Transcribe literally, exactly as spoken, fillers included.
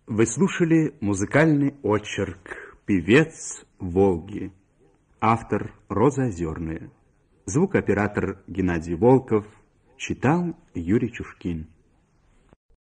Вы слушали музыкальный очерк «Певец Волги». Автор Роза Озерная. Звукооператор Геннадий Волков. Читал Юрий Чушкин.